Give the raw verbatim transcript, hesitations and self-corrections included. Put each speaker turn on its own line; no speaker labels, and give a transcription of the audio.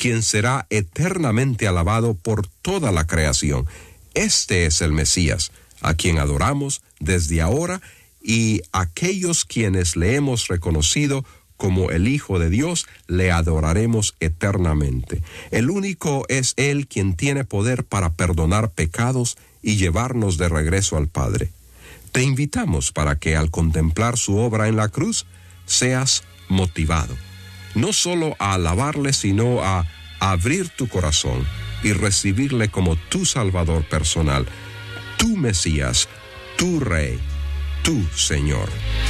quien será eternamente alabado por toda la creación. Este es el Mesías, a quien adoramos desde ahora, y aquellos quienes le hemos reconocido como el Hijo de Dios, le adoraremos eternamente. El único es Él quien tiene poder para perdonar pecados y llevarnos de regreso al Padre. Te invitamos para que al contemplar su obra en la cruz, seas motivado, no solo a alabarle, sino a abrir tu corazón y recibirle como tu Salvador personal, tu Mesías, tu Rey, tu Señor.